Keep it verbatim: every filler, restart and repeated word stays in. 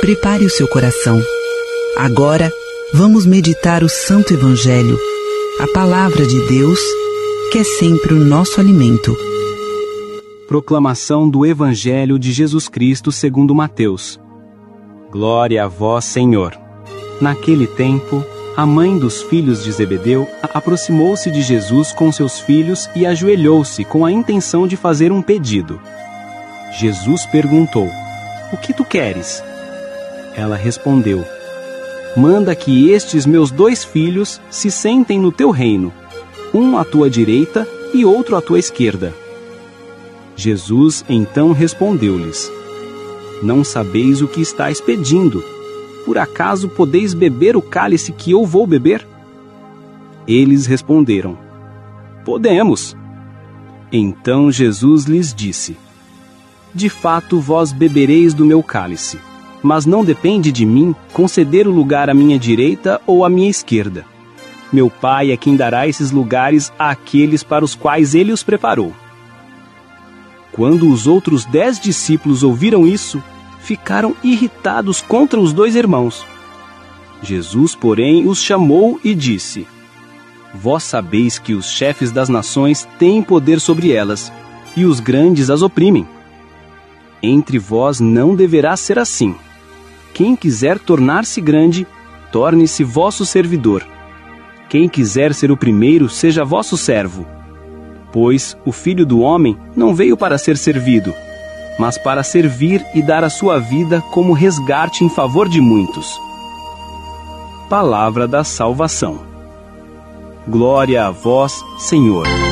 prepare o seu coração. Agora, vamos meditar o Santo Evangelho, a Palavra de Deus, que é sempre o nosso alimento. Proclamação do Evangelho de Jesus Cristo segundo Mateus. Glória a vós, Senhor. Naquele tempo, a mãe dos filhos de Zebedeu aproximou-se de Jesus com seus filhos e ajoelhou-se com a intenção de fazer um pedido. Jesus perguntou: "O que tu queres?" Ela respondeu: "Manda que estes meus dois filhos se sentem no teu reino, um à tua direita e outro à tua esquerda." Jesus então respondeu-lhes: "Não sabeis o que estáis pedindo. Por acaso podeis beber o cálice que eu vou beber?" Eles responderam: "Podemos." Então Jesus lhes disse: "De fato vós bebereis do meu cálice, mas não depende de mim conceder o lugar à minha direita ou à minha esquerda. Meu Pai é quem dará esses lugares àqueles para os quais ele os preparou." Quando os outros dez discípulos ouviram isso, ficaram irritados contra os dois irmãos. Jesus, porém, os chamou e disse: "Vós sabeis que os chefes das nações têm poder sobre elas, e os grandes as oprimem. Entre vós não deverá ser assim. Quem quiser tornar-se grande, torne-se vosso servidor. Quem quiser ser o primeiro, seja vosso servo. Pois o Filho do Homem não veio para ser servido, mas para servir e dar a sua vida como resgate em favor de muitos." Palavra da salvação. Glória a vós, Senhor.